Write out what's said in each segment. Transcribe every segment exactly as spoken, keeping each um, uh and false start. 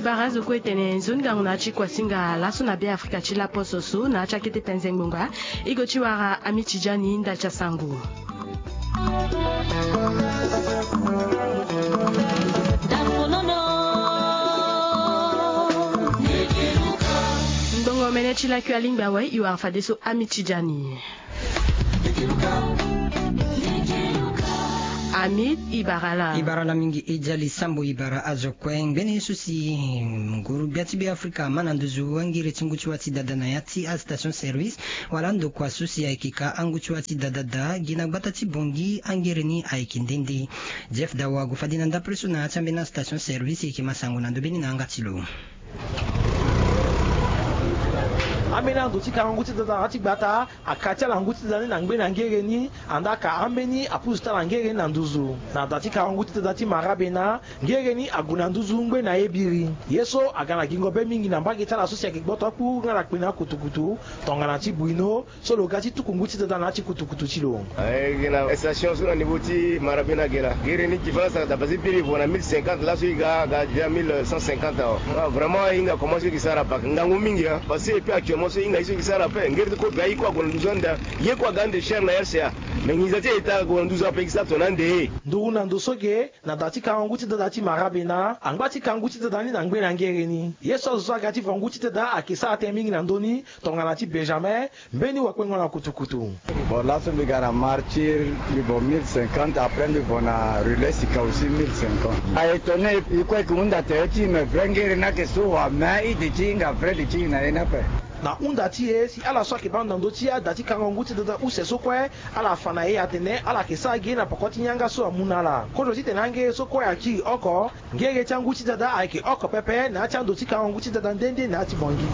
barazo ko etene nzunga unachi kwa singa laso na bia Afrika chila pososo na chakete penzeng bunga igo chiwara amichijani ndacha sangu ndongo mene chila kwa lingba we iwa fadeso amichijani Amit Ibarala Ibarala mingi ijali sambo Ibara azo kweng bene susi nguru biati bi Afrika mananduzu wangire chinguchwati dadana yati a station service walando kwa susi aikika anguchwati dadada gina batati bongi angireni aikindindi Jeff Dawa gufadina ndapresu na chambena station service ikimasangu nando beni na angatilo amena ndo tika nguti dada ati bata akacha la nguti dada na ngbe na ngere ni andaka ambeni apusta la ngere na nduzu na datika nguti dada ti marabena ngere ni aguna nduzu ngbe na ebiri yeso agana gingo be mingi na mbagi tala sosia ki boto ku ngala kwina kutukutu tongana ti buino solo gati tuku nguti dada na ti kutukutu ti lo ay gina station sur niveau ti marabena gela ngere ni kifansa da basi piri vona mille cinquante la so iga ga mille cent cinquante vraiment inga commencer ki sara pa ngangu mingi parce que actuellement so inga iso kisara pe ngeri ko gayi kwa gonduzanda ye kwa gande cher na R C A mengizati eta gonduza pe kisato nande nduna ndosoge na dati kanguti da dati marabena angbati kanguti da dani na ngbe na ngereni yeso zo gati vanguti da akisa atemingi na ndoni tongana ti Benjamin mbeni wa kwengo na kutukutu bon là so bigara marchir libo mille cinquante après libo na relais ka aussi mille cinquante a étonné iko kunda te ti me vrengere na ke so wa mai de tinga fredi tinga ena pe na unda tie si ala so ke banda ndo tia dati kanguti da use so kwe ala fana e atene ala ke sa ge na pokoti nyanga so amunala kodo tite nange so kwe aki oko ngege changuti da ake oko pepe na chando tika kanguti da ndende na ti bongi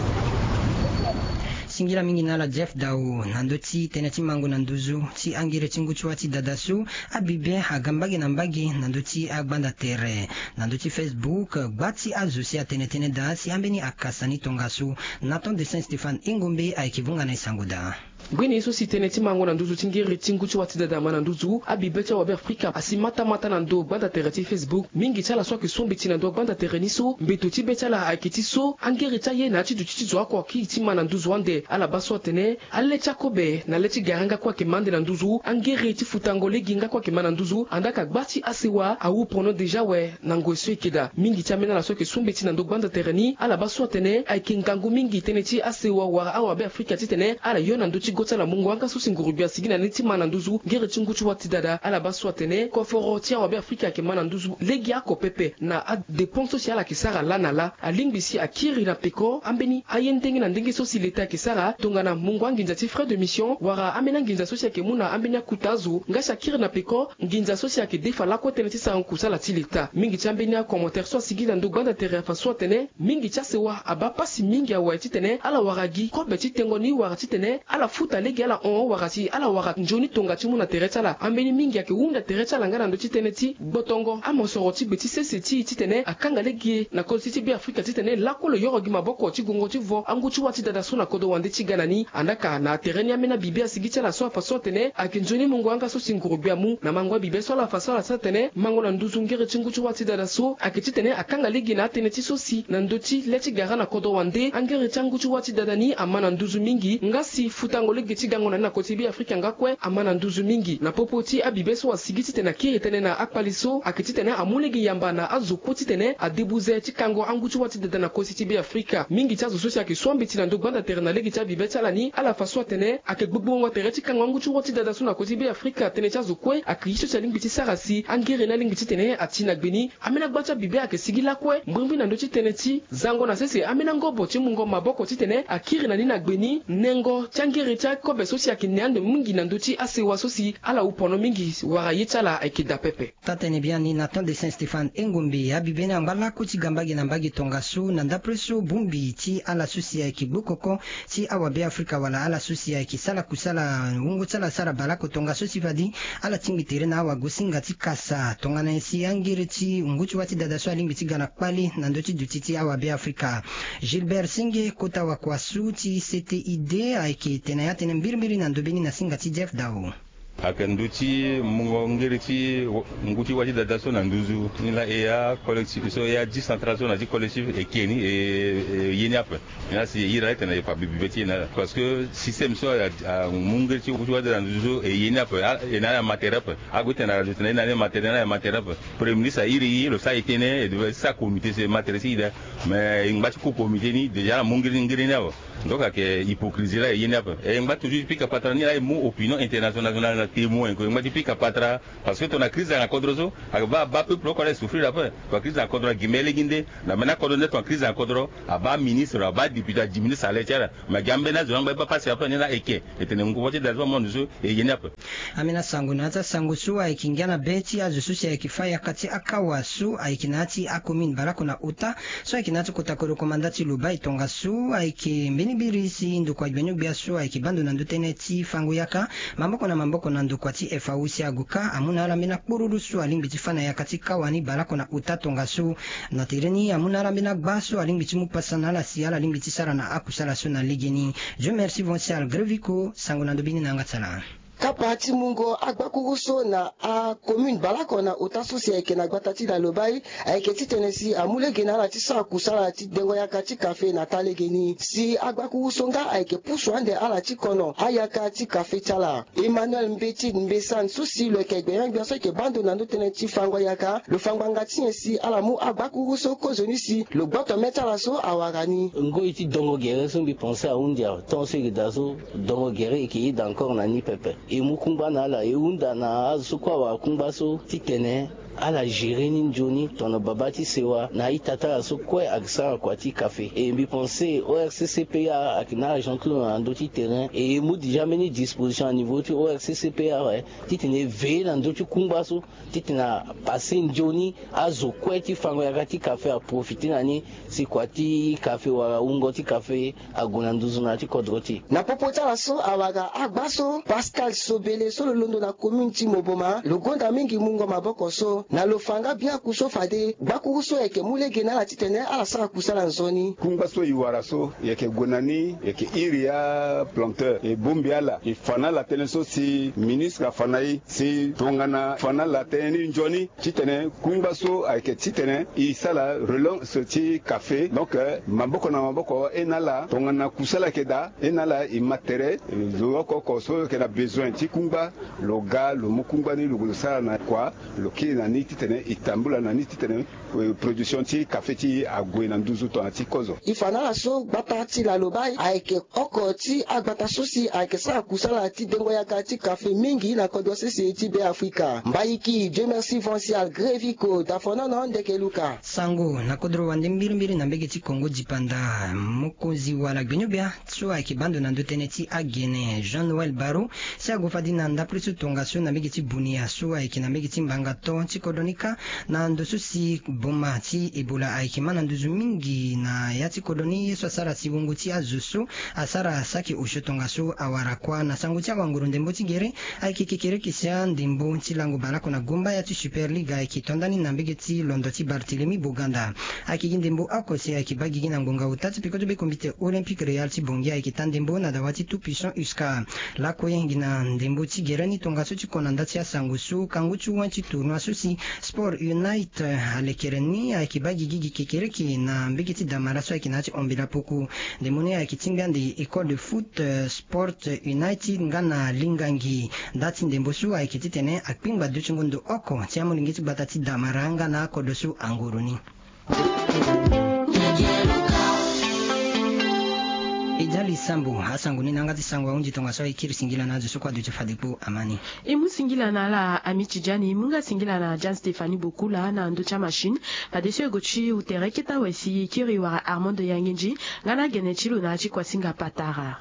singira mingi nala Jeff Dau nandoti tenati mango nanduzu ti angire chinguchwati dadasu abibe agambage nambagi nandoti agbanda tere nandoti Facebook gbati azusi atenetene da si ambeni akasani tongasu naton de Saint-Stéphane ingombe aikivunga na isanguda Gwini iso si teneti mango na nduzu tingiri tinguchu wati dada mana nduzu abibecha wabe Afrika asi mata mata na ndo banda tereti Facebook mingi chala soa kisombi tina ndo banda tereniso mbeto ti becha la akiti so angeri cha ye na chi du chichi zwa kwa ki ti mana nduzu wande ala baso tene ale cha kobe na leti garanga kwa kimande na nduzu angeri ti futango leginga kwa kimana nduzu andaka gbati asiwa awu prono deja we na ngweso ikida mingi cha mena la soa kisombi tina ndo banda tereni ala baso tene aikingangu mingi teneti asiwa wa awabe Afrika ti tene ala yona nduchi gota la mungu anga susi ngurubia sigina niti mana nduzu ngere chinguchu wati dada ala baswa tene koforo tia wabe Afrika ke mana nduzu legi ako pepe na a deponso si ala kisara lana la alingbisi akiri na peko ambeni ayendengi na ndengi sosi leta kisara tongana mungu anginza ti frais de mission wara amena nginza sosi ke muna ambeni kutazu ngasha akiri na peko nginza sosi ke defa la ko tene ti sa nkusala ti leta mingi chambeni a commentaire so sigina ndo banda tere fa so tene mingi cha sewa aba pasi mingi awa ti tene ala waragi ko beti tengoni wara ti tene ala futa legi ala on wakati ala waka njoni tonga ti muna terecha la ambeni mingi yake unda terecha la ngana ndo ti tene ti botongo amosoro ti beti sese ti ti tene akanga legi na kosi ti bi Afrika ti tene lakolo yoro gi maboko ti gongo ti vo angu ti wati dada so na kodo wande ti ganani andaka na tereni amena bibe asigi ti la so fa so tene akinjoni mungu anga so singuru biamu na mangwa bibe so la fa so la sa tene mango na nduzu ngere chingu ti wati dada so akiti tene akanga legi na tene ti so si na ndo ti leti gara na kodo wande angere changu ti wati dada ni amana nduzu mingi ngasi futango legi ti gango na na koti bi Afrika ngakwe amana nduzu mingi na popoti abibeso wa sigiti tena kiri tene na akpaliso akiti tene amulegi yamba na azukoti tene adebuze ti kango anguchu wati dada na kosi ti bi Afrika mingi chazo sosi ake swambi tina ndo banda tere na legi cha bibe chalani ala faswa tene ake gbugbu wa tere ti kango anguchu wati dada so na koti bi Afrika tene chazo kwe akriso cha lingbi ti sarasi angere na lingbi ti tene atina gbeni amena gbacha bibe ake sigila kwe mbimbi na ndo ti tene ti zango na sese amena ngobo ti mungo maboko ti tene akiri na nina gbeni nengo changere cha kobe sosi ake neande mungi na ndoti asewa sosi ala upono mingi wara yechala aikida pepe tatene biani naton de Saint-Stéphane engombe abibena mbala kuti gambagi na mbagi tongasu na ndapreso bumbi ti ala sosi ya kibukoko ti awabe Afrika wala ala sosi ya kisala kusala ungo tsala sara balako tongasu si vadi ala timbi tere na awa gosinga ti kasa tongana si angire ti unguchu wati dada so alimbi ti gana kpali na ndoti duti ti awabe Afrika Gilbert Singe kota wa kwasu ti C T I D aike tena ya tene mbiri mbiri na ndobeni na singa ti Jeff Dau akanduti mungongerichi nguti waji dadaso na nduzu nila ea collectif so ea décentration na collectif e keni e yeniap na si ira tena e pa bibeti na parce que système so mungerichi nguti waji na nduzu e yeniap e na matériel agute na tena na matériel na matériel premier ministre iri le ça etene de sa comité c'est matériel mais ngati ko comité ni déjà mungeri ngeri na donc que hypocrisie là yeniap e ngati toujours pique patrani là mo opinion internationale témoin que ngati pique patra parce que ton crise en kodrozo aba ba peuple ko souffrir après la crise en kodro gimele ginde na mena kodro ton crise en kodro aba ministre aba député diminuer salaire tiara ma gambe na zo ngba passer après na eke etene ngovote dans monde zo e yeniap amina sangu na ta sangu su aikingana beti azu susi aikifaya kati akawa su aikinati akomin barako na uta so aikinati kutakoro komandati lubai tonga su aiki mbini birisi ndu kwa benyu biasu aikibando na ndutene ti fangu yaka mamboko na mamboko na ndu kwa ti efausi aguka amuna ala mina kururu su alimbi tifana ya kati kawani barako na uta tonga su na tireni amuna ala mina basu alimbi timu pasana la siala alimbi tisara na akusala su na ligeni. Je merci Vonsial Greviko sangu na ndubini na ngatsala kapati mungo agbakuruso na a commune balako na otasusi eke na gbatati la lobai eke ti tenesi amule gena la ti sa kusala ti dengo ya kati cafe na talegeni si agbakuruso nga eke pusu ande ala ti kono ayaka ti cafe tala Emmanuel Mbeti Mbesan susi le ke gbeyan gbeso ke bando na ndotene ti fangwa yaka le fangwa nga ti si ala mu agbakuruso kozoni si le gboto metala so awarani ngo iti dongo gere so bi penser à undia ton se dazo dongo gere ki id encore na ni pepe e mukumba na la e unda na azu kwa wa kumba so titene ala jireni njoni tono babati sewa na itata so kwe aksa kwa ti café et mi penser O R C C P A akina argentino na ndoti terrain et mu déjà meni disposition à niveau tu O R C C P A ouais titene ve na ndoti kumba so titina passer njoni azu kwe ti fango ya ti café a profiter nani si kwa ti café wa ungo ti café aguna nduzu na ti kodroti na popota la so awaga agbaso Pascal Sobele so londo na commune ti Moboma logonda mingi mungo maboko so na lofanga bia kuso fade bakuruso eke mulege na la titene ala sa kusala nzoni kunga so iwara so yeke gonani yeke iria planteur e bombiala e fana la tene so si ministre fanai si tongana fana la tene njoni titene kunga so eke titene i sala relon so ti café donc maboko na maboko enala tongana kusala keda enala i matériel lo ko so ke na besoin ti kunga lo ga lo mukunga ni lo sala na kwa lo ki na ni titene itambula na ni titene production ti café ti agwe na nduzu to ati kozo ifana la so gbata ti la lobai aike oko ti agbata sosi aike sa kusala ti dengo ya kati café mingi na kodo sese ti be Afrika mbayiki. Je merci Vonsial Greviko dafona na ndeke luka sango na kodro wande mbiri mbiri na mbege ti Kongo dipanda mokozi wala gbenyobia so aike bando na ndotene ti agene Jean Noël Baro si agofadi na ndaprisu tonga so na mbege ti bunia so aike na mbege ti mbanga to ti kodonika na ndosu si boma ti ebola aike mana nduzu mingi na ya ti kodoni yeso asara si wongo ti azusu asara saki osho tonga so awara kwa na sango ti awanguru ndembo ti gere aike kekere kisia ndembo ti lango balako na gomba ya ti Super League aike tondani na mbege ti londo ti Barthélemy Boganda aike gi ndembo akose aike bagigi na ngonga utati pikoto be komite olympique real ti bongi aike ta ndembo na dawa ti tout puissant uska lako yengi na ndembo ti gere ni tonga so ti konanda ti asango so kango ti wan ti tournoi so si Sport Unite alekereni aike bagigi gi kekere ki na mbege ti damara so aike na ti ombela poko ndemoni aike ti mbiande école de foot Sport United nga na lingangi ndati ndembo so aike ti tene akpingba do ti ngondo oko ti amolingi ti gbata ti damara nga na akodo so angoroni ijali sambu hasangu ni nangati sangu wa unji tonga so ikiri singila na azu kwa duche fadipu amani imu singila na la amici jani munga singila na Jan Stéphanie Bokula na ndocha machine padesio gochi utereketa wesi ikiri wa Armand Yanginji ngana genechilu na achi kwa singa patara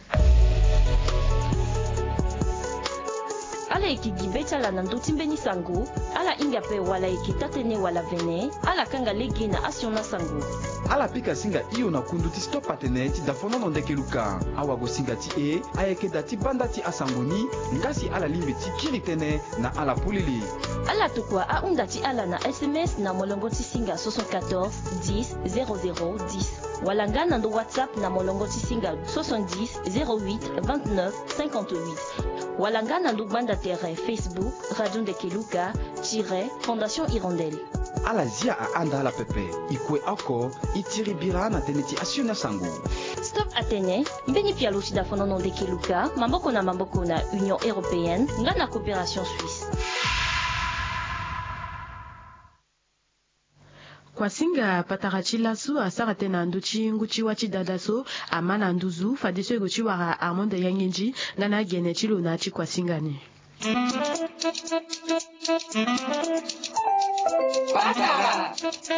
ala ikigibecha la nanduti mbeni sangu ala ingape wala ikitatene wala vene ala kanga legi na asiona sangu ala pika singa iyo na kunduti stop patene ti dafona no ndeke luka awa go singa ti e ayeke dati banda ti asangoni ngasi ala limbe ti kiritene na ala pulili ala tukwa a unda ti ala na S M S na molongo ti singa soixante-quatorze dix zéro zéro dix wala nga na ndo WhatsApp na molongo tisinga soixante-dix zéro huit vingt-neuf cinquante-huit wala nga na ndo banda terre Facebook Radio Ndekeluka tiret Fondation Hirondelle. Ala zia a anda ala pepe ikwe ako itiri bira na teneti asiona sango. Stop Atene mbeni pia lusi da Fondation Ndekeluka mamboko na mamboko na Union Européenne nga na coopération suisse. Kwa singa patarachila su asara tena nduchi nguchi wachi dadaso amana nduzu fadeso egochi wara Armand Yangenji ngana gene chilo na chi kwa singani. Patara.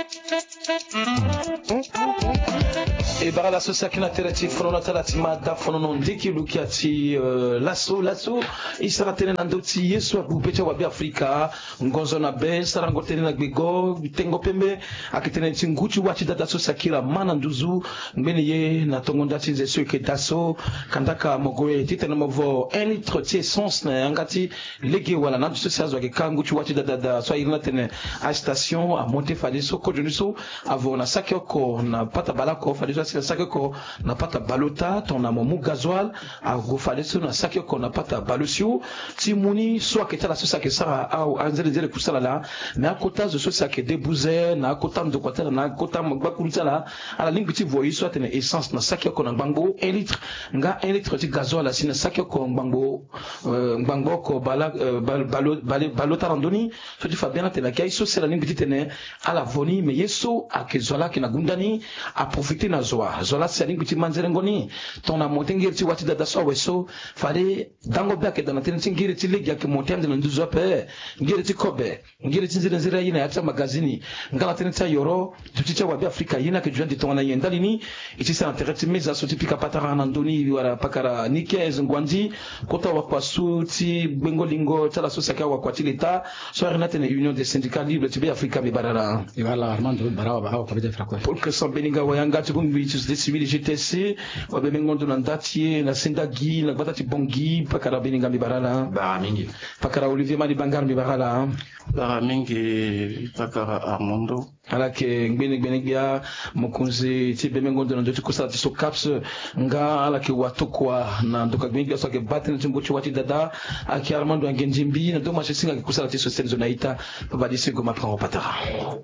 E bara la so sakina terati fono talati mada fono ndiki lukiati laso laso isara tena ndoti Yesu abupecha wa Afrika ngonzo na be sarango tena na gbigo tengo pembe akitena ntinguchi wachi dada so sakira mana nduzu ngene ye na tongonda tinze so ke daso kandaka mogoye titena movo un litre ti essence na ngati lege wala na so sazo ke kanguchi wachi dada so irna tena a station a monter fadiso ko joniso avona sakioko na pata balako fadiso sakioko na pata balota ton amomu gasoil a go fadiso na sakioko na pata balosio timuni so ke tala so sakke sara au anzele zele kusala la na kota zo so sakke debouzer na kota ndo kota na kota bakulitala ala lingiti voyi so tene essence na sakioko na bango un litre nga un litre ti gasoil la sina sakioko bango bango ko bala balota randoni so ti fa bien tena kai so sela lingiti tene ala voni me yeso akezola kina gundani a profiter na zoa zola seli ngiti manzere ngoni ton na motengiri ti wati dada so weso fale dango bia ke dana tene ngiri ti legi ke motem na nduzo pe ngiri ti kobe ngiri ti nzira nzira yina ya magazini ngala tene ta yoro tuti cha wa bi Afrika yina ke juandi ton na yenda lini iti sa intérêt ti meza so ti pika patara na ndoni wala pakara nikez ngwandi kota wa kwasu ti bengolingo tala so saka wa kwati leta so rena tene union des syndicats libres ti bi Afrika mi barara ibala Armando barawa bahawa kabide frakwe pour que so beninga wa yanga ti bumbi ti de civil G T C wa be mengondo na ndati na sendagi na batati bongi pakara beninga mi barala ba mingi pakara Olivier Mali Bangar mi barala ba mingi pakara Armando ala ke ngbeni ngbeni bia mokunzi ti be mengondo na ndoti kusala ti so caps nga ala ke watokwa na ndoka ngbeni so ke batene ti ngochi wati dada aki Armando Yangenjimbi na do machi singa ke kusala ti so senzo naita pa di singo ma prend patara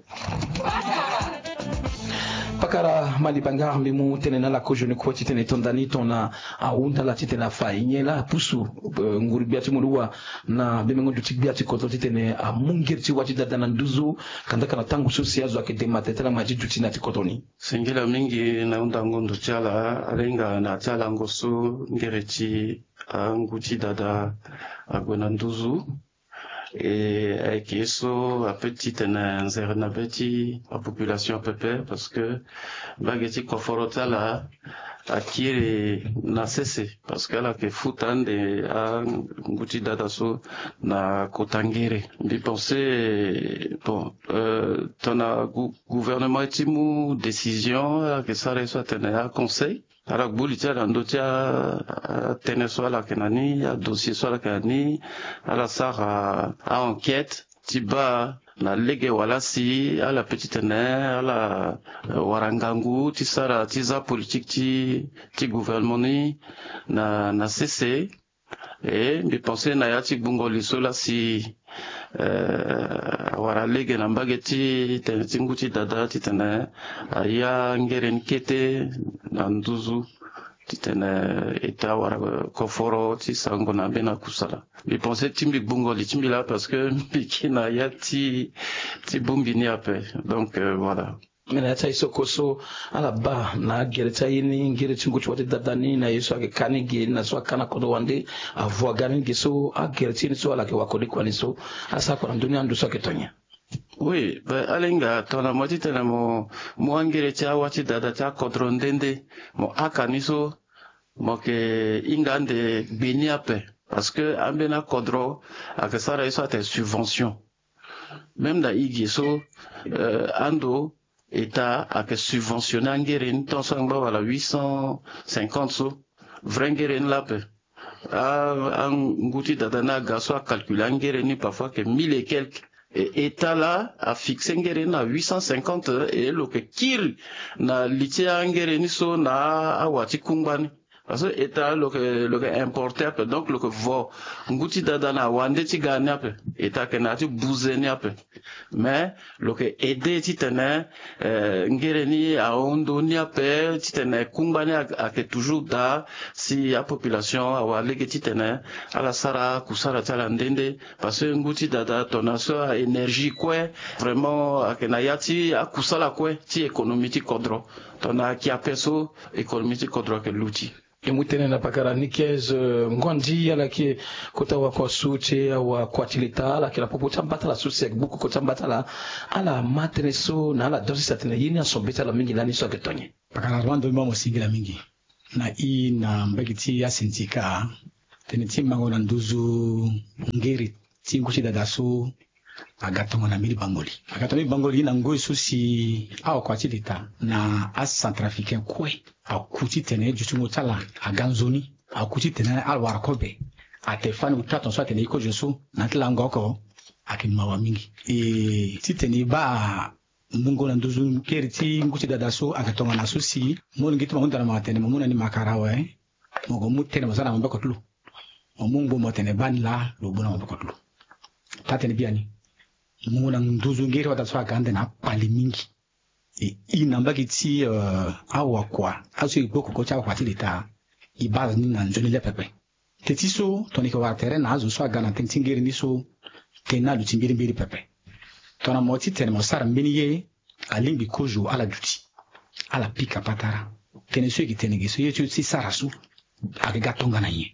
pakara Mali Bangar mbimu tene na la ko jone ko tene tondani tona a unda la tene fa inyela pusu nguri biati mulwa na bemengo duti biati ko tene a mungirti wati dada na nduzu kanda kana tangu sosia zo akete matetela maji duti na tikotoni singila mingi na unda ngondo chala alenga na chala ngoso ngereti a nguti dada agona nduzu et avec eso a petit na nzere na petit la population pepe parce que bageti koforota la akiri na sese parce que la ke futande a nguti dada so na kotangere bi penser bon euh tona gu, gouvernement etimu décision que ça reçoit tena conseil ala gbuli tia rando tia tene so ala kenani ya dossier so ala kenani ala sara a enquête tiba na lege wala si ala petite ne ala warangangu ti sara ti za politique ti ti gouvernement ni na na cc et me penser na ya ti bungo liso la si euh wara lege na mbageti tene tinguti dada titene aya ngeren kete na nduzu titene eta wara koforo ti sango na bena kusala me penser timbi bungo li timbi là parce que bikina ya ti ti bumbi ni ape donc euh, voilà mena ta isokoso ala ba na gereta yini ngere chingu chwati dadani na yeso ake kanigi na so kana kodo wande avwa gani geso a gereti ni so ala ke wakodi kwani so asa kwa dunia ndu so ke tonya. Oui, ben alenga tona moti tena mo mo angere cha wati dada cha kodrondende mo akaniso mo ke ingande beni ape parce que ambena kodro akasara eso ate subvention même da igiso euh, ando État a que subventionné Angeren, tant ça voilà huit cent cinquante so, Vrengeren lape. Ah, un gouti d'adana gaso a calculé Angeren parfois que mille et quelques et état là a fixé ngere na huit cent cinquante et lo que kiri na litia ngere ni so na awati kumbani parce que état lo que lo que importé après donc lo que vo nguti dada na wande ti gani après état que na ti bouzeni après mais lo que aider ti tene euh, ngere ni a ondo ni après ti tene kumbani a que toujours da si a population a wale que ti tene ala sara kusara tala ndende parce que nguti dada tonaso a énergie quoi vraiment a que na yati a kusala quoi ti économie ti kodro tona ki a peso économie ti kodro que l'outil imutene na pakara nikez uh, ngondi yala ki kota wa kwa suche wa kwa tilita ala kila popo chambata la suche buku ko chambata la ala matene so na ala dosi satene yini asombeta la mingi nani so ketonye pakara rwando mwa mosingira mingi na i na mbegiti ya sintika teneti mango na nduzu ngeri tinguchi dadaso agatonga na mili bangoli agatonga bangoli na ngoi susi au kwa tilita na as centrafricain kwe akuti tene jusumo tala aganzoni akuti tene alwar kobe atefani utaton so tene iko jesu na tla ngoko akimawa mingi e titeni ba mungo na nduzu keriti nguti dadaso agatonga na susi mo ngiti ma ndana matene mo ni makarawe mo mutene masana mabako tulu mungu mo tene banla lo bona mabako tulu tatene biani mungu na nduzu ngiri wadaso agande na pali mingi e inamba kiti uh, awa kwa aso iboko ko cha kwa tilita ibaz ni na njoni le pepe tetiso toniko wa terrain na azo so agana tentingiri ni so tena lutimbiri mbiri pepe tona moti tena mosara mbini ye alimbi kojo ala duti ala pika patara teneso ki tenegeso yetu si sarasu aga tonga na ye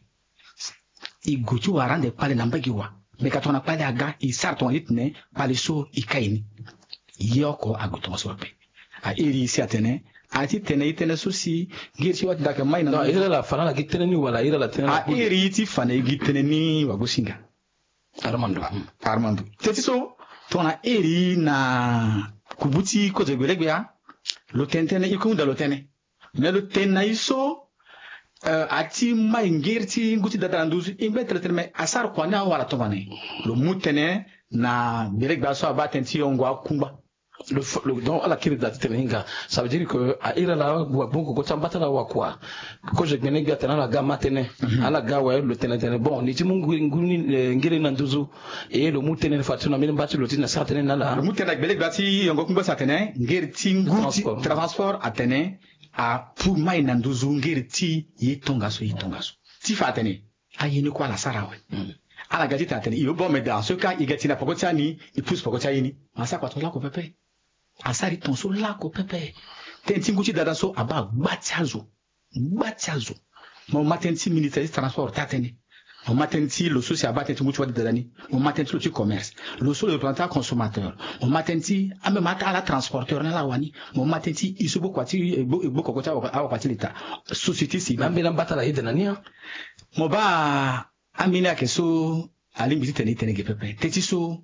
igutu warande pale namba kiwa mekatona pale aga isarton itne pale so ikaini yoko agutonga so pepe a iri si atene ati tene itene susi girchi wat daka mai na no ira la fana la gitene ni wala ira la tene a iri ti fana gitene ni wagusinga armando armando tetiso tona iri na kubuti ko zegelegya lo tentene ikunda lo tene me lo tena iso uh, ati mai ngirti nguti dada nduzu imbetre tene asar kwa na wala tobane lo mutene na belegba so abatenti ongwa kumba le, le donc à la kiri dati teninga ça veut dire que a ira la wa bongo ko tambata la wa kwa ko je gene gata na la gama tene ala gawa le tene tene bon ni timungu nguni ngire na nduzu e lo mutene fatuna mine bati lo tina satene na la lo mutene bele bati ngo kumba satene ngire tinguti transport atene a pour mai na nduzu ngire ti yitonga so yitonga so ti fatene ayini kwa la sarawe ala gati tatene iyo bon mais dans ce cas il gati na pokota ni il pousse pokota yini masa kwa tola ko pepe asari tonso lako pepe tenti nguchi dada so aba gbatiazo gbatiazo mo matenti militaire transport tatene mo matenti lo social batenti nguchi wadi dada ni mo matenti lo ti commerce lo so le plantage consommateur mo matenti ame mata ala transporteur na la wani mo matenti isobo kwati egbo egbo kokota awa kwati leta société civile nambe na batala yedena ni mo ba amini ake so alimbi tene tene ge pepe teti so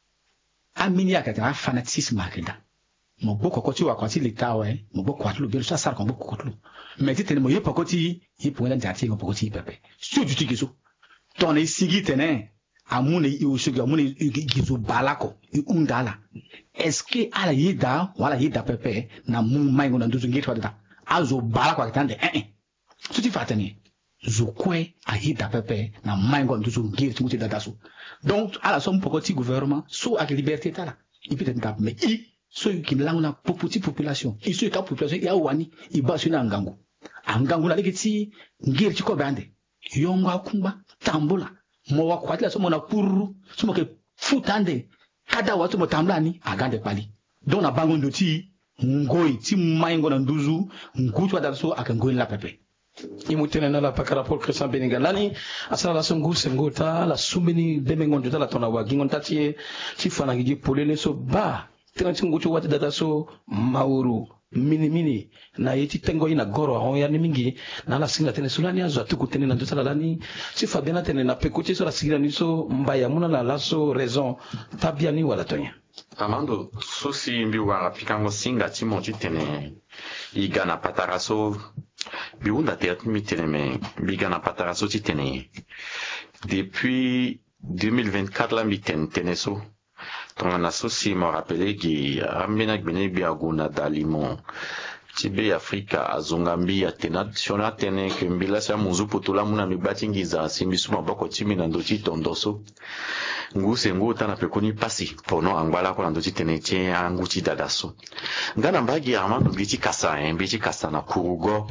amini ake ta fanatisme akeda mo boko koti wa kwati litawe mo boko kwatlu belu sa sar ko boko kwatlu me ti tene mo yepa koti yipo ngala jati ko koti pepe so juti gizo ton isigi tene amune i usuga amune gizo balako i undala est-ce que ala yida wala yida pepe na mu maingo na nduzu ngitwa da azo balako akatande eh eh so ti fatani zukwe ayida pepe na maingo nduzu ngitwa muti dadasu donc ala som pokoti gouvernement so ak liberté tala i peut-être tap mais i so kimlangu na popoti population iso ka population ya wani ibasu na ngangu angangu na lekiti ngiri chiko bande yongo akumba tambula mo wakwatila so mona kuru so mo ke futande kada watu mo tamlani agande pali donc na bango ndoti ngoi ti maingo na nduzu ngutu adaso akangoi la pepe imutene na la pakara Paul Christian Beninga lani asala la songu sengota la sumini bemengo ndota la tona wagingo ntatie chifana gigi polele so ba tena chingucho wati data so mauru mini mini na yeti tengo ina goro hon ya ni mingi na la singa tene sulani azo atuku tene na ndota la lani chifa bena tene na pekoche so la singa ni so mbaya muna la laso raison tabia ni wala tonya amando so si mbi wara pikango singa timo tene igana pataraso biunda te mi tene me bigana pataraso tene depuis deux mille vingt-quatre la mi tene tene so tongana sosi me rappeler ki ambena gbene bi aguna dalimo tibe Afrika azongambi atena siona tene ke mbila sa munzu potula muna mibatingiza simbisuma bako timi na ndoti tondoso nguse nguta na pekoni pasi pono angwala ko ndoti tene tie anguti dadaso ngana mbagi amando biti kasa en biti kasa na kurugo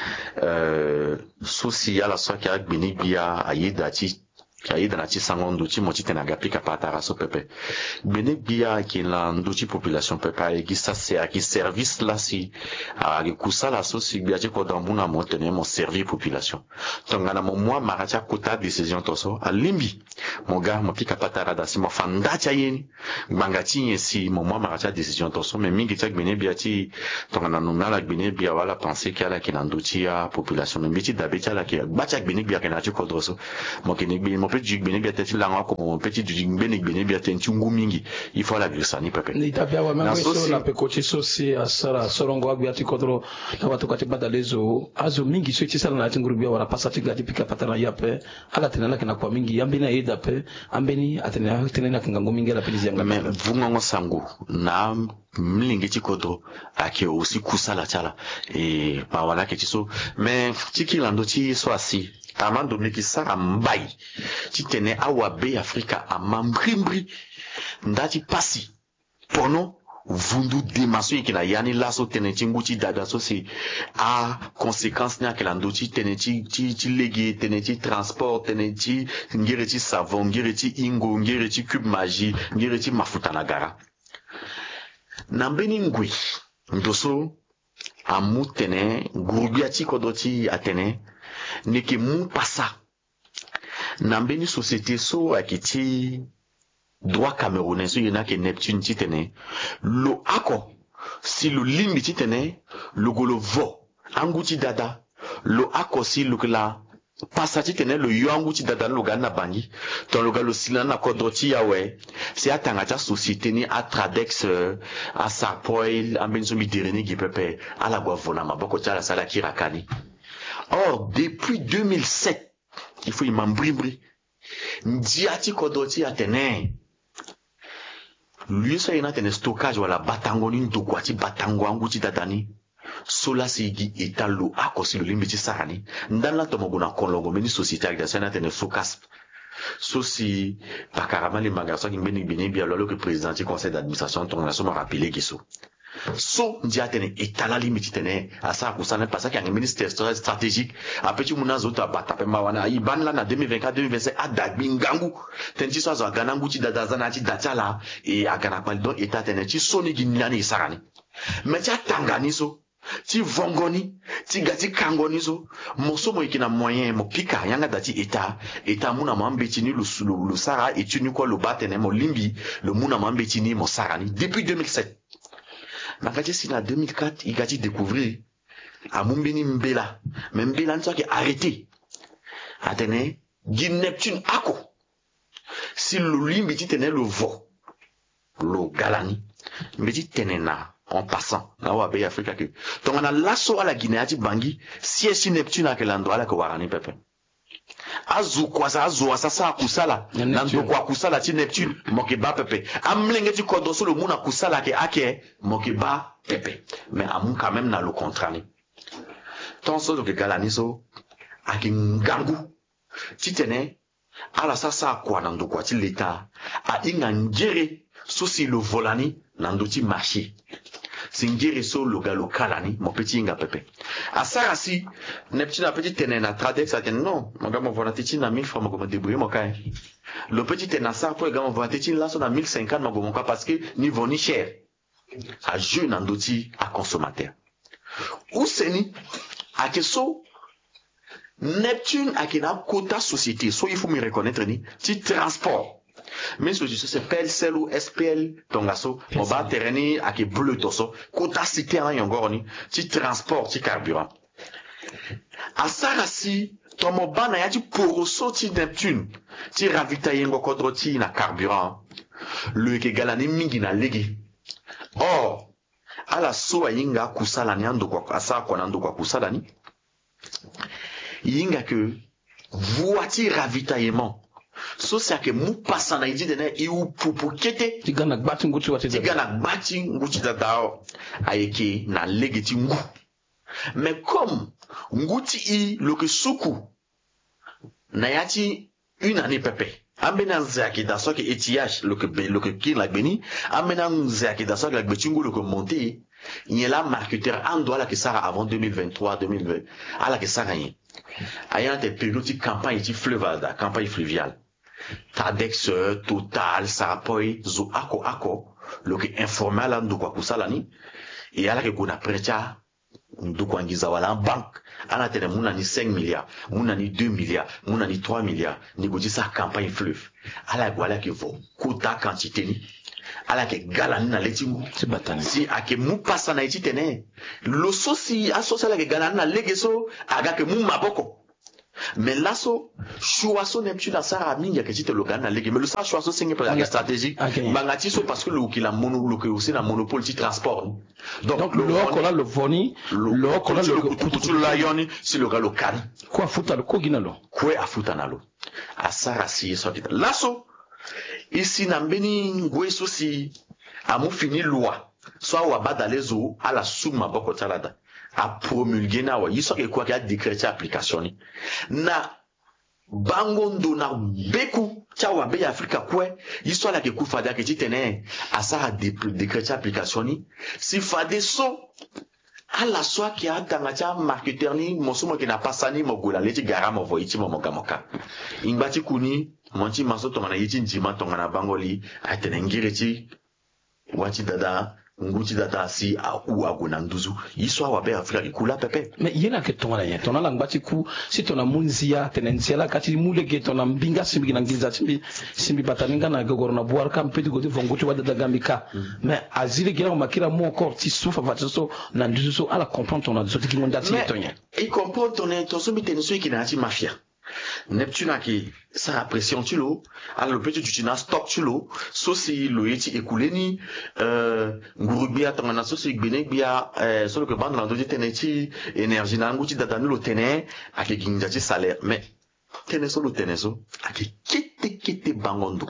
euh sosi ala soki agbini bia ayida ti kaida na chisangondo chi mochi tena gapika patara so pepe bene bia ki la nduchi population pepe ki sa se ki service la si a ki kusala so si bia ko dambuna mo tene mo servir population tongana mo moi maracha kota décision to so a limbi mo ga mo pika patara da si mo fanda cha yeni mangati yesi mo moi maracha décision to so mais mingi chak bene bia ti tongana no na la bene bia wala penser kala ki na nduchi a population mais biti da becha la ki ba chak bene bia kana chi kodroso mo ki ni mo petit bene bia teti langa ko petit du bene bene bia tenti mingi il faut la grisani pepe ni tabia wa mango so la pekochi so si asara sorongo agya ti kodro na watu kati badalezo azo mingi so ti sala na tinguru bia wala pasati gadi pika patana yape ala tenana kana kwa mingi yambina ida pe ambeni atena tenena kango mingi la pelisi yanga mais vungo sangu na mlingi ti kodro ake aussi kusala chala e pa wala ke ti so mais tiki lando ti so asi amando miki sara mbai titene awabe Afrika amambrimbri ndati pasi pono vundu demaso yekina yani laso teneti nguchi dada so si a conséquence nya ke landochi teneti ti ti legi teneti transport teneti ngireti savon ngireti ingo ngireti cube magie ngireti mafuta na gara nambeni ngui ndoso amu tene gurubiati kodoti atene neke mu pasa nambeni société so akiti droit camerounais so yena ke Neptune titene lo ako si lo limbi titene lo golo vo anguti dada lo ako si lo la pasa titene lo yo anguti dada lo gana bangi ton lo galo silana kodoti yawe si atanga ta société ni a tradex a sapoil amben so mi direni gi pepe ala gwa vona maboko tala sala kirakani. Or, depuis deux mille sept, il faut y m'embribri. Ndiati kodoti atene. Lui, ça y a un stockage, wala batangoni, ndokwati, batango, anguti dadani. Sola sigi etalo, akosi le limiti sarani. Ndana tomogona kolongo, meni société avec des sénateurs, focus. Sosi, pakarama, les magasins, qui m'en bien, bien, alors que le président du conseil d'administration, ton nation m'a rappelé qui sont. So ndia tene etala limiti tene asa kusana pasa ki ang ministère stratégique apeti muna zota batape mawana iban la na deux mille vingt-quatre deux mille vingt-cinq adagbi ngangu tenji so azo ganangu ti dadazana ti datala e agana paldo eta tene ti soni ginyani isarani mecha tangani so ti vongoni ti gati kangoni so moso mo ikina moyen mo pika yanga dati eta eta muna mambeti ni lu lu sara etuni ko lu batene mo limbi le muna mambeti ni mo sarani depuis deux mille sept. Nakati si na deux mille quatre, il a découvert à Mumbini Mbela. Mais Mbela n'a pas arrêté. Atene, Guy Neptune Ako. Si le limiti tenait le veau, le galani, mbiti tenena en passant, na wabe Afrika que. Donc on a l'asso à la Guinée ati bangi, si si Neptune à quel endroit là que warani pepe. Azu kwa sa azu asasa kusala nando kwa kusala ti Neptune moke ba pepe amlenge ti kodoso le muna kusala ke ake moke ba pepe mais amu quand même na le contrat ni ton so de galani so ake ngangu ti tene ala sasa kwa nando kwa ti l'état a inga ngere so si le volani nando ti marché singiri so loga lokalani mo petit inga pepe asara si Neptune a petit tene na tradex aten non mo ga mo vona titi na mille francs mo go débrouiller mo kai le petit tene sa po ga mo vona titi là so na mille cinquante mo go mo ka parce que niveau ni cher a jeune andoti a consommateur ou seni a que so Neptune a kina quota société so il faut me reconnaître ni ti transport. Mais ce c'est P L C L ou S P L tongaso on va terreni avec bleu toso kota cité en yongor ni ti transport ti carburant asarasi tomo bana ya ti poroso ti Neptune ti ravitailler ngo kodro ti na carburant le ke galani mingi na legi or ala so yinga kusala ni ando kwa asa kwa ando kwa kusala ni yinga que voiture ravitaillement so si ake mu pasa na iji dene i u pupu kete tigana gbati nguchi wati tigana gbati nguchi dadao ayeke na legeti ngu mais comme nguti i loke suku na yati une année pepe amena nzaki da soki étiage loke be loke kin la beni amena nzaki da soki la betingu loke monter il la marketeur en doit la que ça avant deux mille vingt-trois deux mille vingt à la que ça rien ayant des périodiques campagne ti fleuvalda campagne fluviale Tadex Total Sarapoi zo ako ako loke informel ndo kwa kusalani et ala ke kuna precha ndo kwa ngiza wala banque ana tene muna ni cinq milliards muna ni deux milliards muna ni trois milliards ni godi sa campagne fleuve ala gwala ke vo quota quantité ni ala ke galani na letingu si ake mu pasa na ititene lo so si asosa la ke galani na legeso aga ke mu maboko mais là so choiso Neptune na sara mingi ke tite lo galani na lege mais le sa choiso c'est une stratégie bangati so parce que le qui la mono le que aussi na monopole du transport donc, donc le ko la le voni le ko la le kutu la yoni si le galo kan quoi futa le ko ginalo quoi a futa nalo a sara si so kita là so ici na mbeni ngwe so si amu fini loi soit wa badalezo à la suma boko talada a promulguer na wa yiso ke kwa ka décret application ni na bangondo na beku cha wa be Afrika kwe yiso la ke ku fada ke titene a sa décret application ni si fade so à la soit qui a tanga cha marketeur ni mosumo ke na pasani mogola leti garama voiti mo mogamoka ingbati kuni monti maso tongana yiti njima tongana bangoli atene ngireti wati dada nguti dada si a ou agona nduzu iswa wa be Afrika ikula pepe mais yena ke tongana yen tongana ngbati ku si tona munzia tenensia la kati mulege tona mbinga simbi na ngiza simbi simbi bataninga na gogoro na boar kam pedi godi vonguti wa dada gambika mais azile gina makira mo encore ti soufa fatiso na nduzu so ala comprendre tona zo tiki ngondati tonye il comprend ton ton so mitenso ikina ti mafia Neptune qui ça a pression tu l'eau alors le petit tu n'as stock tu l'eau so si le yeti écoulé ni euh ngurubia tangana so si gbene bia euh so que bande lando teneti énergie na nguti data no tene ake ginjati salaire mais tene so le tene so ake kete kete bangondo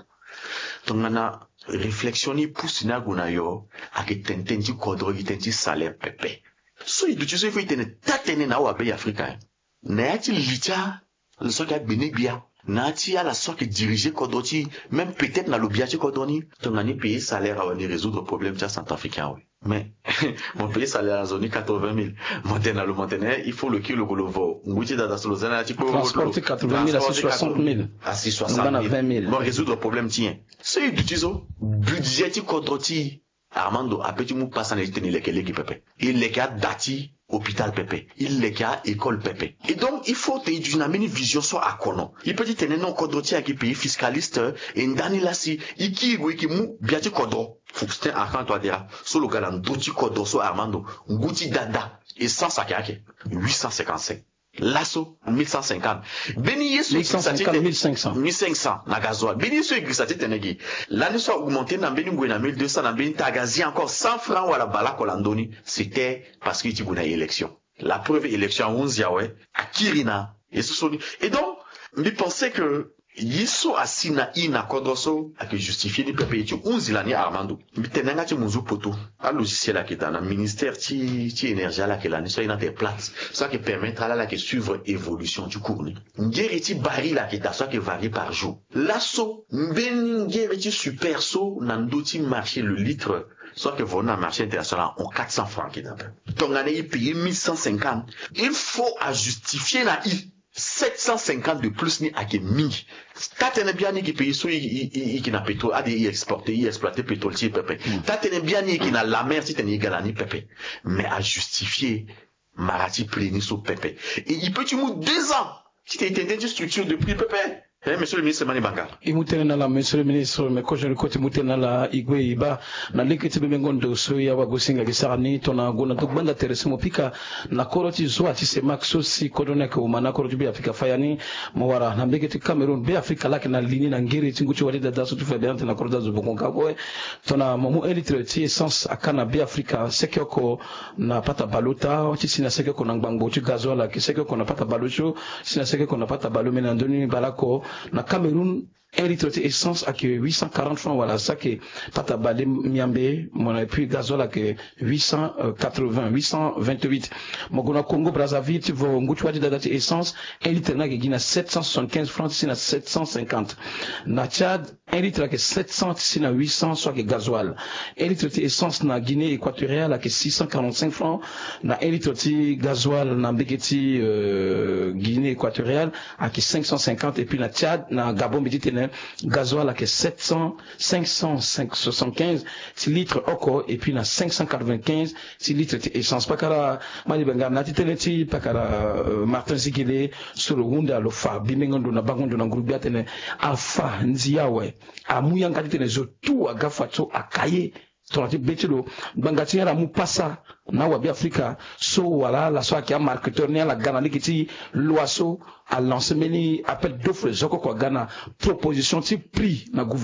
tangana réflexion ni pousse na gona yo ake tententi kodro gitenti salaire pepe so il tu sais faut tene tatene na wa be africain na yati licha le soki benebia nati à la soki diriger kodoti même peut-être na lobiachi kodoni tongani payer salaire à venir résoudre problème tcha centrafricain oui mais mon pays salaire à zone quatre-vingt mille montagne le montagne il faut le kilo le vo nguti da solo zana ti ko transporter quatre-vingt mille à soixante mille à soixante mille bon résoudre problème tien c'est d'utiso budget ti kodoti Armando a petit mou passe en état il est qui pepe il les cas dati hôpital pepe il les cas école pepe et donc il faut te une vision soit à kono il peut dire non kodrotia qui pays fiscaliste et ndani la si iki wiki mou biati kodro faut que c'était arcan toi dire solo galan doti kodro so Armando nguti dada et sans sakake huit cent cinquante-cinq Lasso mille cent cinquante Beni Yesu mille cinq cents mille cinq cents na gazoa Beni Yesu grisati tenegi l'année soit augmenté na Beni Ngwe na mille deux cents na Beni Tagazi encore cent francs wala bala kolandoni c'était parce qu'il y a élection la preuve élection onze yawe akirina et ce sont et donc je pensais que Yiso asina ina kodroso ake justifier ni pepe tu onze lani Armando mitenanga ti munzu poto a logiciel la kita na ministère ti ti énergie la kelani so ina te plate ça qui permettra là la que suivre évolution du cours ni ngeri ti bari la kita so qui varie par jour lasso mbeni ngeri ti super so na ndoti marché le litre soit que vous na marché international en quatre cents francs qui d'après donc année il paye mille cent cinquante il faut à justifier la i sept cent cinquante de plus ni ake mingi tatene bien ni ki pays so i ki na pétrole a de exporter i exploiter pétrole ti pepe tatene bien ni ki na la mer ti tene galani pepe mais à justifier marati pleni so pepe et il peut tu mou deux ans si tu étais une structure de prix pepe. Eh, monsieur le ministre Mani Banga. Imutene na la monsieur le ministre me ko jere koti mutene na la igwe iba na lekiti be ngondo so ya wagosinga gisarani tona gona to banda terese mopika na koroti zo ati se maxo si kodona ko mana koroti be Afrika fayani mawara na mbeketi Cameroon be Afrika laki na lini na ngiri tinguchi wali dada so tu fe bien na korda zo bokonka boy tona momu elitre ti essence akana be Afrika sekyo na pata baluta ti sina sekyo ko na ngbango ti gazola ki sekyo ko na pata balucho sina sekyo ko na pata balumena ndoni balako na Cameroun un litre de essence à que huit cent quarante francs voilà ça que pata balé miambe mon et puis gasoil à que huit cent quatre-vingts huit cent vingt-huit mon Congo Brazzaville tu vois un goût de date essence un litre na que sept cent soixante-quinze francs c'est na sept cent cinquante na Tchad un litre à que sept cents c'est na huit cents soit que gasoil un litre de essence na Guinée équatoriale à que six cent quarante-cinq francs na un litre de gasoil na Mbeketi euh, Guinée équatoriale à que cinq cent cinquante et puis na Tchad na Gabon Méditerranée gasoil à que sept cents cinq cent soixante-quinze six litres oko et puis na cinq cent quatre-vingt-quinze six litres essence pakara mali benga na titeleti pakara uh, Martin Zikile sur le wunda lo fa bimengondo na bangondo na ngurubia tene afa nziawe amuyanga tene zo tu agafa to akaye tonati betilo bangati yara mu passa na wabi Afrika so wala la so akia marketeur ne la Ghana likiti loaso a lancé meni appel d'offres zoko kwa Ghana proposition ti prix na